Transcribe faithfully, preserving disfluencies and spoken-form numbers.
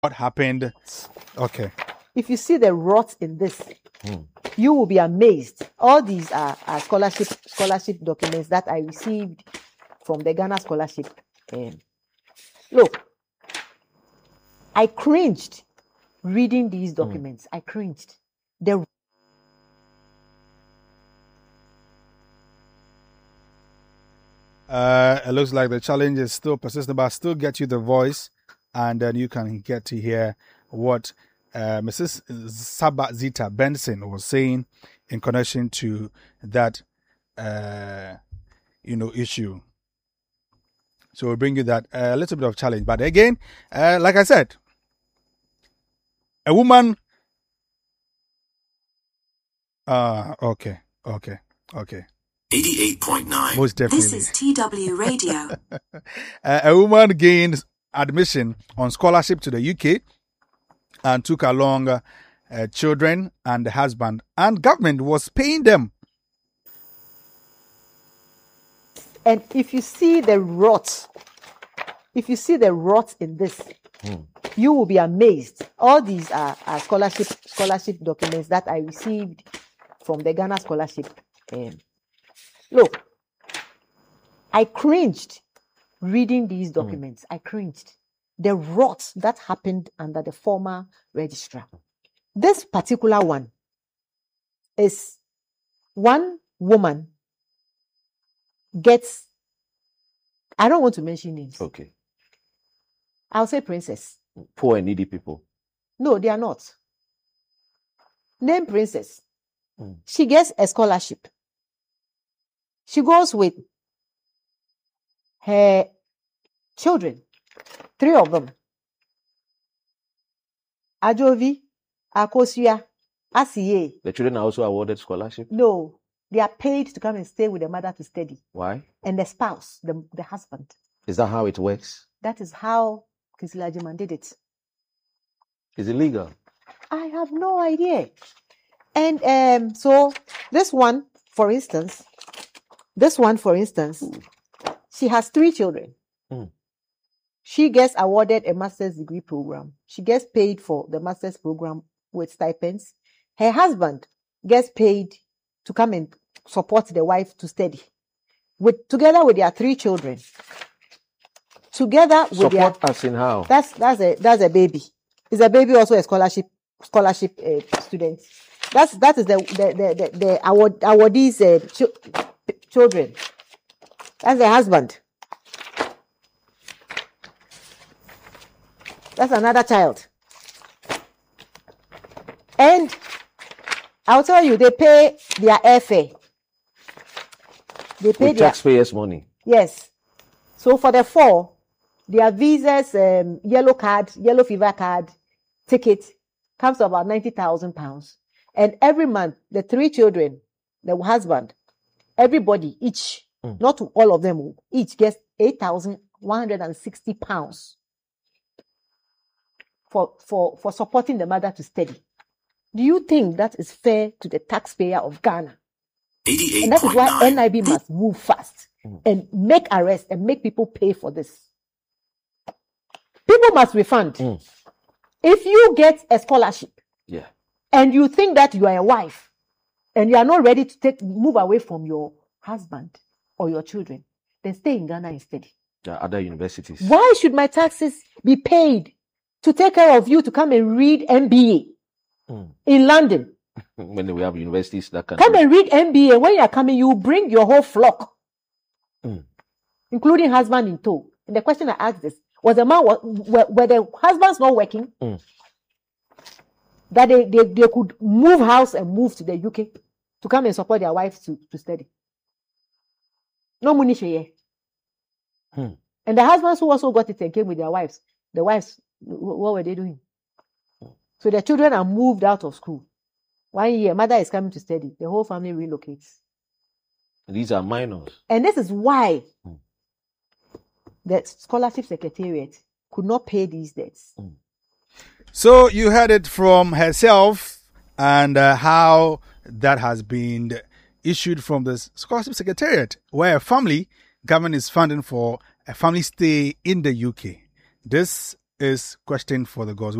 what happened. Okay. If you see the rot in this, Mm. you will be amazed. All these are, are scholarship scholarship documents that I received from the Ghana Scholarship. Um, look, I cringed reading these documents. I cringed. The Uh, it looks like the challenge is still persistent, but I'll still get you the voice, and then you can get to hear what uh, Missus Saba Zita Benson was saying in connection to that, uh, you know, issue. So we'll bring you that a uh, little bit of challenge. But again, uh, like I said, a woman. Ah, uh, okay, okay, okay. eighty-eight point nine. Most definitely. This is T W Radio. uh, a woman gained admission on scholarship to the U K and took along uh, uh, children and the husband, and government was paying them. And if you see the rot, if you see the rot in this, Mm. you will be amazed. All these are, are scholarship scholarship documents that I received from the Ghana Scholarship. Um, look, I cringed reading these documents. Mm. I cringed. The rot that happened under the former registrar. This particular one is one woman gets, I don't want to mention names. Okay. I'll say princess. Poor and needy people. No, they are not. Name princess. Mm. She gets a scholarship. She goes with her children, three of them. Ajovi, Akosua, Asiye. The children are also awarded scholarship? No, they are paid to come and stay with the mother to study. Why? And the spouse, the, the husband. Is that how it works? That is how Kisila Jiman did it. Is it legal? I have no idea. And um, so this one, for instance, this one, for instance, she has three children. Mm. She gets awarded a master's degree program. She gets paid for the master's program with stipends. Her husband gets paid to come and support the wife to study. With together with their three children. Together with Support their, us in how? That's that's a that's a baby. Is a baby also a scholarship scholarship uh, student? That's that is the the the the, the award awardees uh, ch- children. That's the husband. That's another child. And I'll tell you, they pay their airfare. They pay With their taxpayers' money. yes. So for the four, their visas, um, yellow card, yellow fever card, ticket comes to about ninety thousand pounds. And every month, the three children, the husband, everybody, each, Mm. not all of them, each gets eight thousand one hundred sixty pounds for, for, for supporting the mother to study. Do you think that is fair to the taxpayer of Ghana? eighty-eight And that is point why nine. N I B must move fast Mm. and make arrests and make people pay for this. People must refund. Mm. If you get a scholarship Yeah. and you think that you are a wife and you are not ready to take move away from your husband or your children, then stay in Ghana instead. There are other universities. Why should my taxes be paid to take care of you to come and read M B A Mm. in London? When we have universities that can. Come and read M B A. When you are coming, you bring your whole flock, Mm. including husband in tow. And the question I asked is, was the man, were, were the husbands not working? Mm. That they, they, they could move house and move to the U K to come and support their wives to, to study. No money share. Hmm. And the husbands who also got it and came with their wives, the wives, wh- what were they doing? So the children are moved out of school. One year, mother is coming to study. The whole family relocates. These are minors. And this is why Hmm. the scholarship secretariat could not pay these debts. Mm. So you heard it from herself, and uh, how that has been issued from the scholarship secretariat, where a family government is funding for a family stay in the U K. This is Question for the Gods.